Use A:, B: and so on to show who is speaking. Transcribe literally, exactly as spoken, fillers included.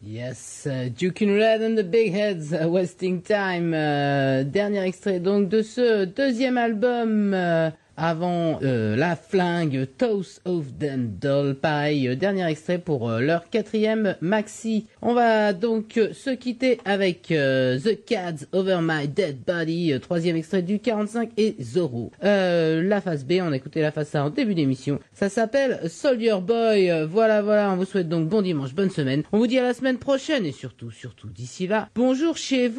A: Yes, uh, Duke in Red and the Big Heads, uh, Wasting Time, euh, dernier extrait donc de ce deuxième album euh, avant euh, La Flingue, Toast of Them Doll, pareil, euh, dernier extrait pour euh, leur quatrième maxi. On va donc euh, se quitter avec euh, The Cats Over My Dead Body, euh, troisième extrait du quarante-cinq et Zorro. Euh, la face B, on a écouté la face A en début d'émission, ça s'appelle Soldier Boy. Euh, voilà, voilà, on vous souhaite donc bon dimanche, bonne semaine. On vous dit à la semaine prochaine et surtout, surtout d'ici là, bonjour chez vous.